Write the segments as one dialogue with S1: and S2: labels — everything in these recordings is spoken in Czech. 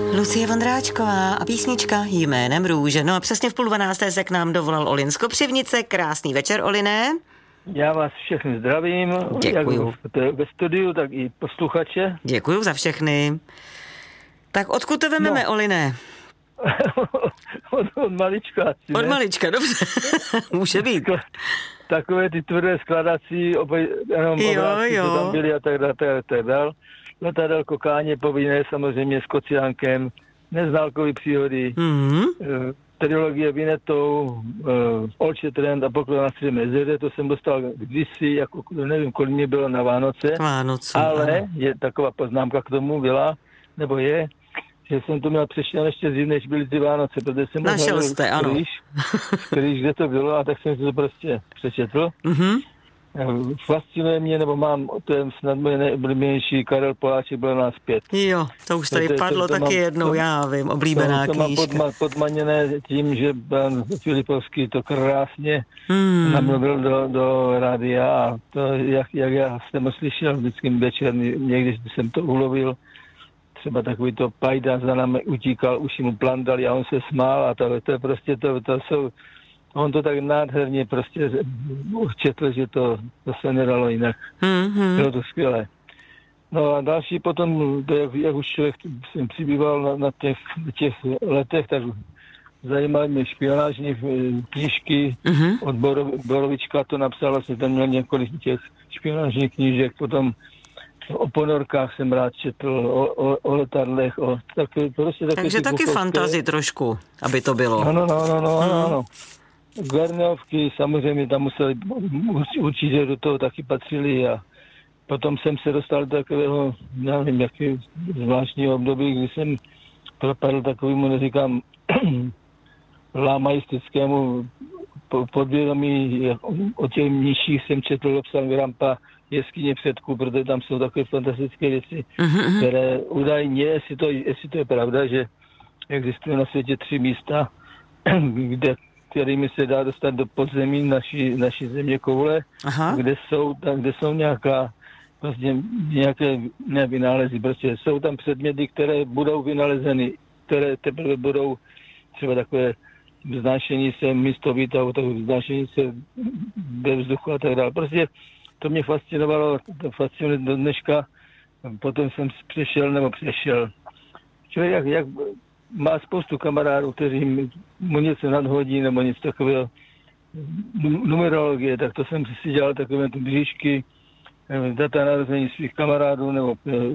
S1: Lucie Vondráčková a písnička Jménem růže. No a přesně v 11:30 se k nám dovolal Olin z Kopřivnice. Krásný večer, Oliné.
S2: Já vás všechny zdravím.
S1: Děkuju.
S2: Jak ve studiu, tak i posluchače.
S1: Děkuju za všechny. Tak odkud to vememe, Oliné?
S2: Od malička.
S1: Od malička, dobře. Může být.
S2: Takové ty tvrdé skladací, obrázky, co tam byly a tak dál. Letadel Káně povinné, samozřejmě s Kociánkem, Neználkový příhody, trilogie Vinetou, Olče Trend a Poklon na Středním jezeře, to jsem dostal kdysi, jako nevím, kolik mě bylo na Vánoce, ale je taková poznámka k tomu byla, nebo je, že jsem to měl přečtěno ještě dřív, než byly ty Vánoce, protože jsem
S1: našel jste, ano.
S2: Skrýš, kde to bylo, a tak jsem si to prostě přečetl. Fascinuje mě, nebo mám, to je snad moje nejoblíbenější, Karel Poláček byl nás 5.
S1: Jo, to už tady padlo taky mám, jednou, já vím, oblíbená knížka.
S2: To mám podmaněné tím, že pan Filipovský to krásně namluvil do rádia a to, jak já jsem slyšel vždycky večer, někdy jsem to ulovil, třeba takový to pajda za námi utíkal, už mu plan dali a on se smál a to je prostě, to jsou, on to tak nádherně prostě četl, že to se nedalo jinak. Bylo to skvělé. No a další potom, jak už člověk jsem přibýval na těch letech, tak zajímaly mě špionážní knížky od Borovička, to napsal, vlastně ten měl několik těch špionážních knížek, potom o ponorkách jsem rád četl, o letadlech,
S1: takže taky fantazii trošku, aby to bylo.
S2: Ano. Garneovky samozřejmě tam museli, určitě do toho taky patřili a potom jsem se dostal do takového, nevím, jaký zvláštního období, kdy jsem propadl takovému, neříkám, lámaistickému podvědomí. O těch nižších jsem četl Lobsang Rampa, Jeskyně předků, protože tam jsou takové fantastické věci, které údajně, jestli to je pravda, že existují na světě 3 místa, kterými se dá dostat do podzemí naší země koule, kde jsou nějaké vynálezy. Prostě jsou tam předměty, které budou vynalezeny, které teprve budou třeba takové vznášení se místo výtahu, takové vznášení se ve vzduchu a tak dále. Prostě to mě fascinovalo, to fascinuje do dneška. Potom jsem přešel. Člověk jak má spoustu kamarádů, kteří mu něco nadhodí nebo něco takového, numerologie, tak to jsem si dělal takové ty bříšky, data narození svých kamarádů nebo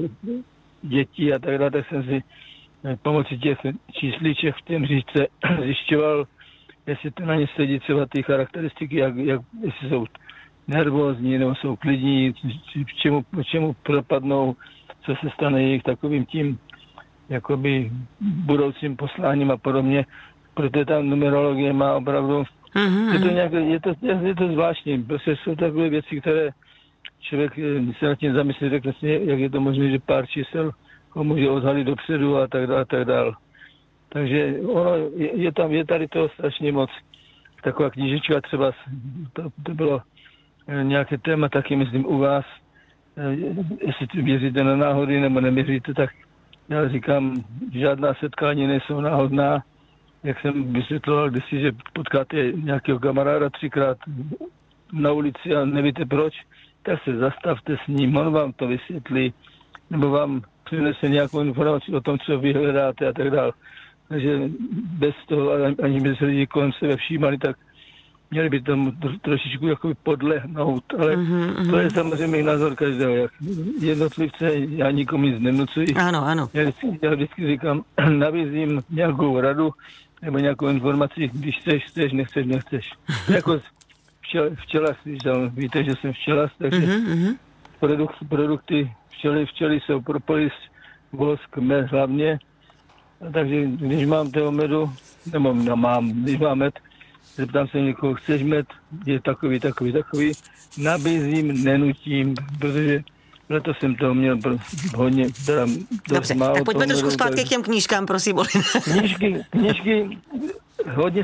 S2: dětí a tak dále, tak jsem si pomocí těch čísliček v té bříšce zjišťoval, jestli to na ně sedí třeba ty charakteristiky, jestli jsou nervózní nebo jsou klidní, čemu propadnou, co se stane jejich takovým tím jakoby budoucím posláním a podobně, protože ta numerologie má opravdu, je to zvláštní, prostě jsou takové věci, které člověk se nad tím zamyslí, řekne si, jak je to možné, že pár čísel ho může odhalit dopředu a tak dále. Takže je tady toho strašně moc. Taková knížečka třeba, to bylo nějaké téma taky, myslím, u vás, jestli věříte na náhody nebo nevěříte, tak já říkám, žádná setkání nejsou náhodná. Jak jsem vysvětloval kdysi, že potkáte nějakého kamaráda 3krát na ulici a nevíte proč, tak se zastavte s ním, on vám to vysvětlí, nebo vám přinese nějakou informaci o tom, co vy hledáte a tak dále. Takže bez toho, ani by se lidi kolem sebe všímali, tak měli by tomu trošičku jakoby podlehnout, ale to je samozřejmě názor každého. Jak jednotlivce, já nikomu nic nenucuji.
S1: Ano.
S2: Já vždycky říkám, nabízím nějakou radu nebo nějakou informaci, když chceš, nechceš. Jako včelařství, víte, že jsem včelař, takže produkty včely jsou propolis, vosk, med hlavně. Takže když mám toho medu, když mám med, zeptám se někoho, chceš med, je takový, nabízím, nenutím, protože letos jsem toho měl hodně,
S1: dobře,
S2: málo.
S1: Tak pojďme trošku zpátky k těm knížkám, prosím.
S2: Knížky hodně